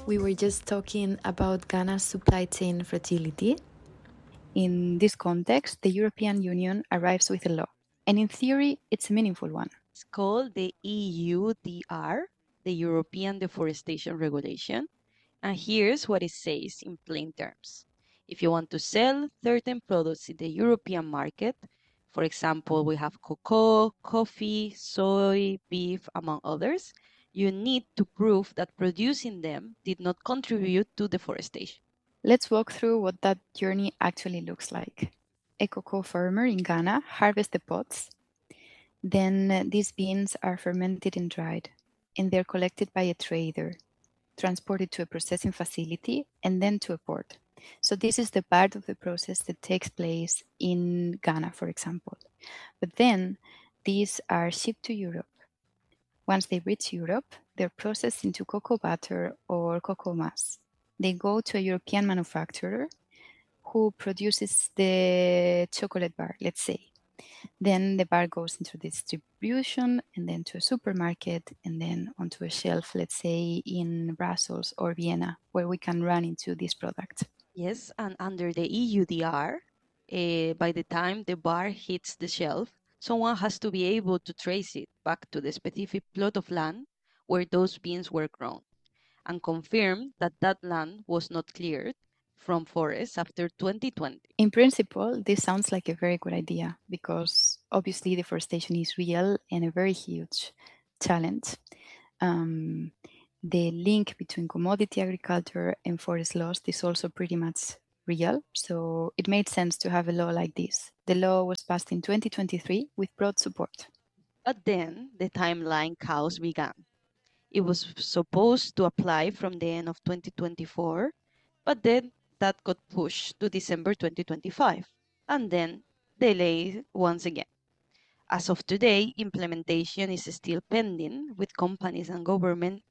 We were just talking about Ghana's supply chain fragility. In this context, the European Union arrives with a law, and in theory, it's a meaningful one. It's called the EUDR, the European Deforestation Regulation. And here's what it says in plain terms. If you want to sell certain products in the European market, for example, we have cocoa, coffee, soy, beef, among others, you need to prove that producing them did not contribute to deforestation. Let's walk through what that journey actually looks like. A cocoa farmer in Ghana harvests the pods. Then these beans are fermented and dried, and they're collected by a trader, transported to a processing facility, and then to a port. So this is the part of the process that takes place in Ghana, for example. But then these are shipped to Europe. Once they reach Europe, they're processed into cocoa butter or cocoa mass. They go to a European manufacturer who produces the chocolate bar, let's say. Then the bar goes into distribution and then to a supermarket and then onto a shelf, let's say in Brussels or Vienna, where we can run into this product. Yes, and under the EUDR, by the time the bar hits the shelf, someone has to be able to trace it back to the specific plot of land where those beans were grown and confirm that that land was not cleared from forests after 2020. In principle, this sounds like a very good idea because obviously deforestation is real and a very huge challenge. The link between commodity agriculture and forest loss is also pretty much real, so it made sense to have a law like this. The law was passed in 2023 with broad support. But then the timeline chaos began. It was supposed to apply from the end of 2024, but then that got pushed to December 2025, and then delayed once again. As of today, implementation is still pending, with companies, government,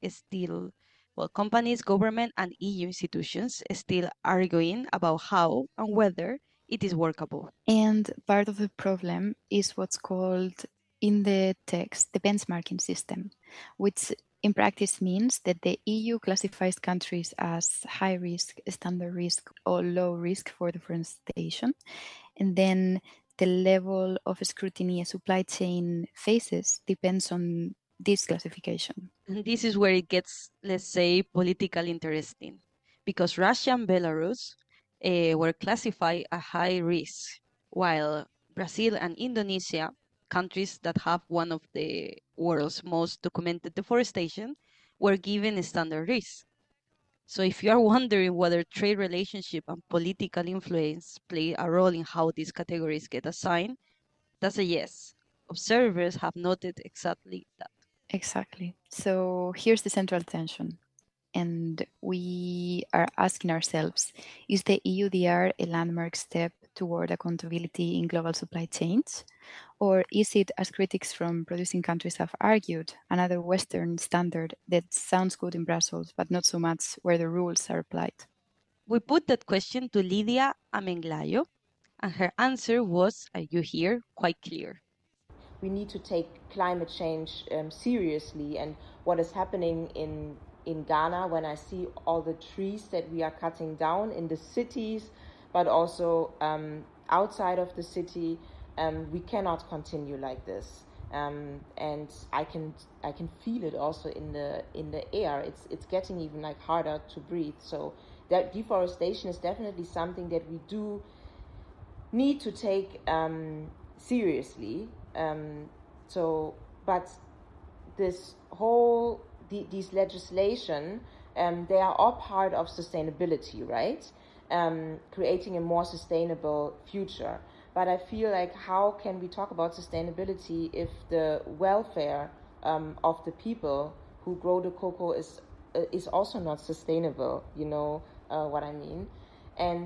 government, and EU institutions still arguing about how and whether it is workable. And part of the problem is what's called in the text the benchmarking system, which in practice means that the EU classifies countries as high risk, standard risk, or low risk for deforestation. And then the level of scrutiny a supply chain faces depends on this classification. And this is where it gets, let's say, politically interesting, because Russia and Belarus were classified as high risk, while Brazil and Indonesia, countries that have one of the world's most documented deforestation, were given a standard risk. So if you are wondering whether trade relationship and political influence play a role in how these categories get assigned, that's a yes. Observers have noted exactly that. Exactly. So here's the central tension. And we are asking ourselves, is the EUDR a landmark step toward accountability in global supply chains? Or is it, as critics from producing countries have argued, another Western standard that sounds good in Brussels, but not so much where the rules are applied? We put that question to Lydia Amenglayo, and her answer was, you hear, quite clear. We need to take climate change seriously, and what is happening in Ghana when I see all the trees that we are cutting down in the cities, but also outside of the city, we cannot continue like this. And I can feel it also in the air. It's getting even like harder to breathe. So that deforestation is definitely something that we do need to take seriously. But this whole these legislation, they are all part of sustainability, right? Creating a more sustainable future. But I feel like, how can we talk about sustainability if the welfare of the people who grow the cocoa is also not sustainable? You know what I mean? And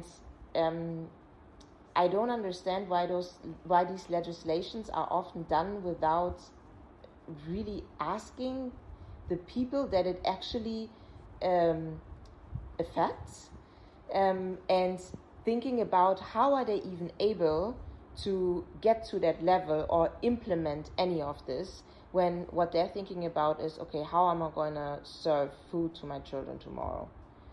I don't understand why these legislations are often done without really asking the people that it actually affects, and thinking about how are they even able to get to that level or implement any of this when what they're thinking about is, okay, how am I going to serve food to my children tomorrow?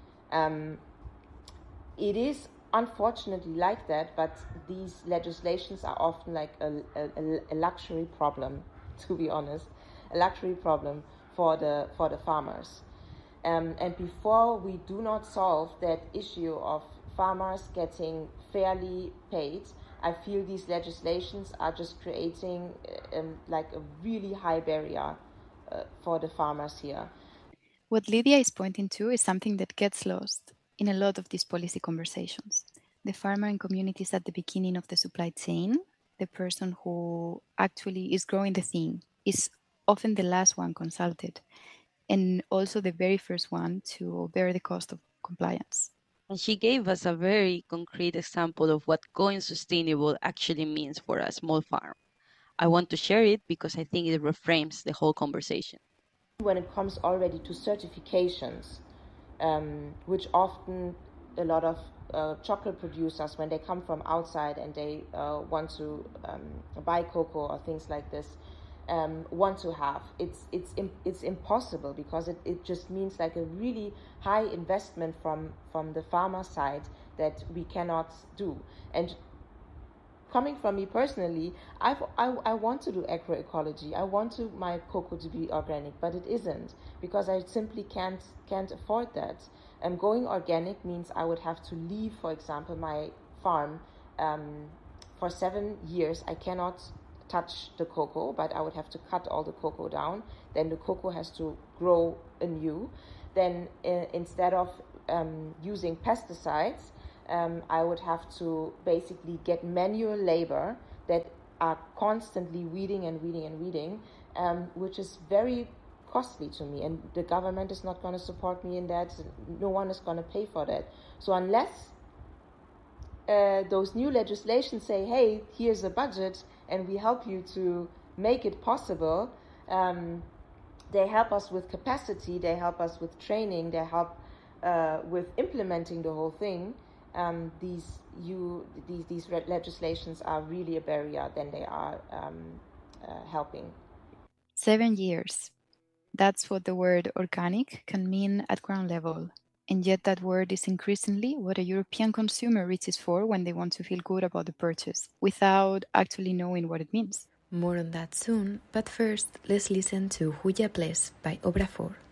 It is unfortunately like that, but these legislations are often like a luxury problem, to be honest, a luxury problem for the farmers. And before we do not solve that issue of farmers getting fairly paid, I feel these legislations are just creating like a really high barrier for the farmers here. What Lydia is pointing to is something that gets lost in a lot of these policy conversations. The farmer and communities at the beginning of the supply chain, the person who actually is growing the thing, is often the last one consulted, and also the very first one to bear the cost of compliance. And she gave us a very concrete example of what going sustainable actually means for a small farm. I want to share it because I think it reframes the whole conversation. When it comes already to certifications, which often a lot of chocolate producers, when they come from outside and they want to buy cocoa or things like this, want to have, it's impossible, because it just means like a really high investment from the farmer side that we cannot do. And coming from me personally, I want to do agroecology. I want my cocoa to be organic, but it isn't, because I simply can't afford that. And going organic means I would have to leave, for example, my farm for 7 years. I cannot touch the cocoa, but I would have to cut all the cocoa down. Then the cocoa has to grow anew. Then instead of using pesticides, I would have to basically get manual labor that are constantly weeding, which is very costly to me. And the government is not going to support me in that. No one is going to pay for that. So unless those new legislations say, hey, here's a budget and we help you to make it possible, they help us with capacity, they help us with training, they help with implementing the whole thing. These legislations are really a barrier than they are helping. 7 years. That's what the word organic can mean at ground level. And yet that word is increasingly what a European consumer reaches for when they want to feel good about the purchase, without actually knowing what it means. More on that soon, but first let's listen to Huya Ples by Obra 4.